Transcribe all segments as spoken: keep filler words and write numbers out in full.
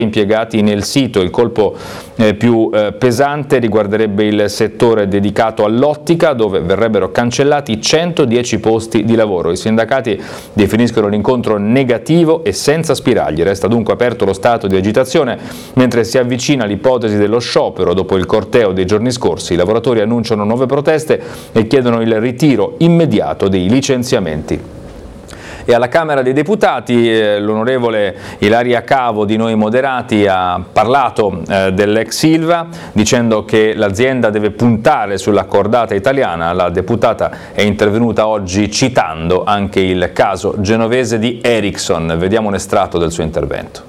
impiegati nel sito. Il colpo eh, più eh, pesante riguarderebbe il settore dedicato all'ottica, dove verrebbero cancellati centodieci posti di lavoro. I sindacati definiscono l'incontro negativo e senza spiragli. Resta dunque aperto lo stato di agitazione mentre si avvicina l'ipotesi dello sciopero. Dopo il corteo dei giorni scorsi, i lavoratori annunciano nuove proteste e chiedono il ritiro immediato dei licenziamenti. E alla Camera dei Deputati eh, l'onorevole Ilaria Cavo di Noi Moderati ha parlato eh, dell'ex Ilva, dicendo che l'azienda deve puntare sulla cordata italiana. La deputata è intervenuta oggi citando anche il caso genovese di Ericsson. Vediamo un estratto del suo intervento.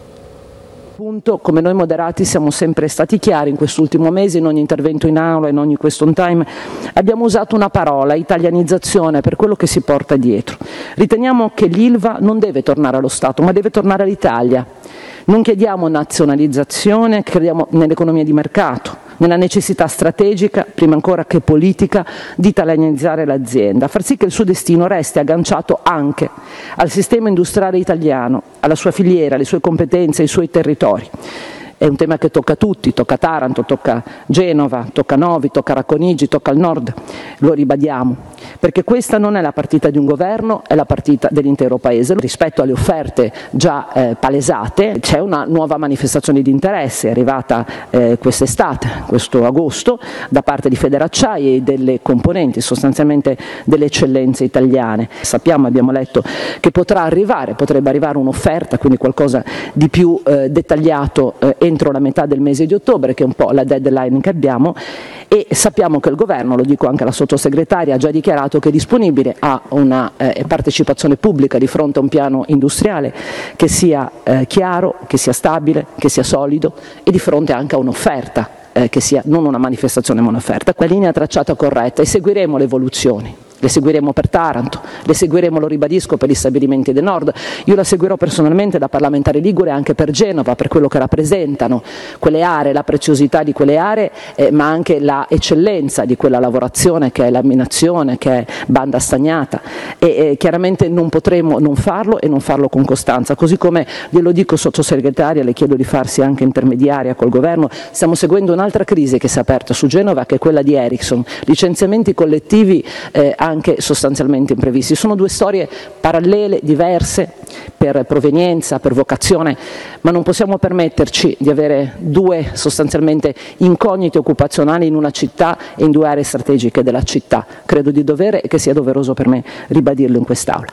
Come Noi Moderati siamo sempre stati chiari in quest'ultimo mese, in ogni intervento in aula, in ogni question time, abbiamo usato una parola, italianizzazione, per quello che si porta dietro. Riteniamo che l'Ilva non deve tornare allo Stato, ma deve tornare all'Italia. Non chiediamo nazionalizzazione, crediamo nell'economia di mercato, nella necessità strategica, prima ancora che politica, di italianizzare l'azienda, far sì che il suo destino resti agganciato anche al sistema industriale italiano, alla sua filiera, alle sue competenze, ai suoi territori. È un tema che tocca a tutti, tocca a Taranto, tocca a Genova, tocca a Novi, tocca a Racconigi, tocca al nord, lo ribadiamo, perché questa non è la partita di un governo, è la partita dell'intero Paese. Rispetto alle offerte già eh, palesate c'è una nuova manifestazione di interesse, è arrivata eh, quest'estate, questo agosto, da parte di Federacciai e delle componenti, sostanzialmente delle eccellenze italiane. Sappiamo, abbiamo letto, che potrà arrivare, potrebbe arrivare un'offerta, quindi qualcosa di più eh, dettagliato eh, entro la metà del mese di ottobre, che è un po' la deadline che abbiamo, e sappiamo che il governo, lo dico anche alla sottosegretaria, ha già dichiarato che è disponibile a una eh, partecipazione pubblica di fronte a un piano industriale che sia eh, chiaro, che sia stabile, che sia solido, e di fronte anche a un'offerta eh, che sia non una manifestazione ma un'offerta. La linea tracciata corretta, e seguiremo le evoluzioni. Le seguiremo per Taranto, le seguiremo, lo ribadisco, per gli stabilimenti del nord. Io la seguirò personalmente da parlamentare ligure anche per Genova, per quello che rappresentano quelle aree, la preziosità di quelle aree, eh, ma anche la eccellenza di quella lavorazione che è laminazione, che è banda stagnata, e eh, chiaramente non potremo non farlo e non farlo con costanza. Così come glielo dico, sottosegretaria, le chiedo di farsi anche intermediaria col governo, stiamo seguendo un'altra crisi che si è aperta su Genova, che è quella di Ericsson, licenziamenti collettivi eh, anche sostanzialmente imprevisti. Sono due storie parallele, diverse per provenienza, per vocazione, ma non possiamo permetterci di avere due sostanzialmente incognite occupazionali in una città e in due aree strategiche della città. Credo di dovere e che sia doveroso per me ribadirlo in quest'Aula.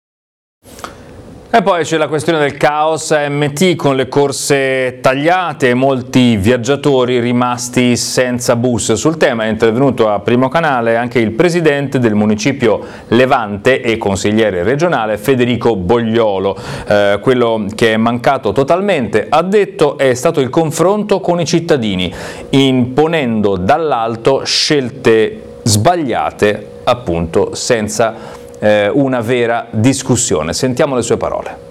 E poi c'è la questione del caos A M T con le corse tagliate e molti viaggiatori rimasti senza bus. Sul tema è intervenuto a Primo Canale anche il presidente del municipio Levante e consigliere regionale Federico Bogliolo. Eh, quello che è mancato totalmente, ha detto, è stato il confronto con i cittadini, imponendo dall'alto scelte sbagliate, appunto, senza una vera discussione. Sentiamo le sue parole.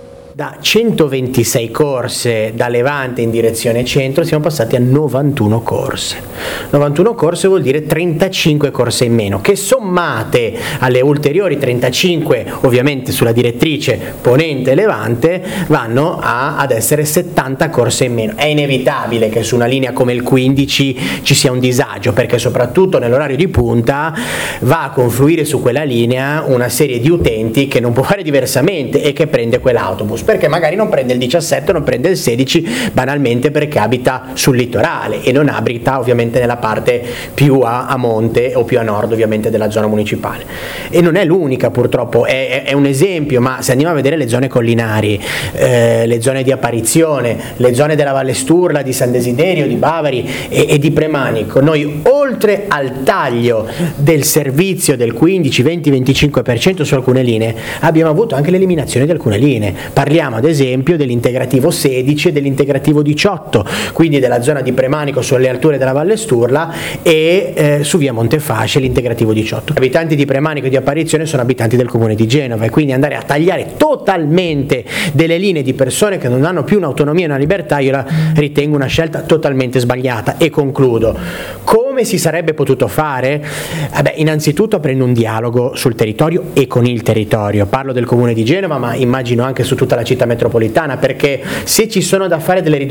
Da centoventisei corse da Levante in direzione centro siamo passati a novantuno corse. novantuno corse vuol dire trentacinque corse in meno, che sommate alle ulteriori trentacinque ovviamente sulla direttrice Ponente Levante vanno a, ad essere settanta corse in meno. È inevitabile che su una linea come il quindici ci sia un disagio, perché soprattutto nell'orario di punta va a confluire su quella linea una serie di utenti che non può fare diversamente e che prende quell'autobus, perché magari non prende il diciassette, non prende il sedici, banalmente perché abita sul litorale e non abita ovviamente nella parte più a, a monte o più a nord ovviamente della zona municipale. E non è l'unica, purtroppo, è, è un esempio, ma se andiamo a vedere le zone collinari, eh, le zone di apparizione, le zone della Valle Sturla, di San Desiderio, di Bavari e, e di Premanico, noi oltre al taglio del servizio del quindici, venti, venticinque per cento su alcune linee abbiamo avuto anche l'eliminazione di alcune linee. Parliamo ad esempio dell'integrativo sedici e dell'integrativo diciotto, quindi della zona di Premanico sulle alture della Valle Sturla e eh, su via Montefasce l'integrativo diciotto. Gli abitanti di Premanico e di Apparizione sono abitanti del comune di Genova, e quindi andare a tagliare totalmente delle linee di persone che non hanno più un'autonomia e una libertà io la ritengo una scelta totalmente sbagliata. E concludo. Come si sarebbe potuto fare? Vabbè, innanzitutto aprendo un dialogo sul territorio e con il territorio. Parlo del comune di Genova, ma immagino anche su tutta la città metropolitana, perché se ci sono da fare delle riduzioni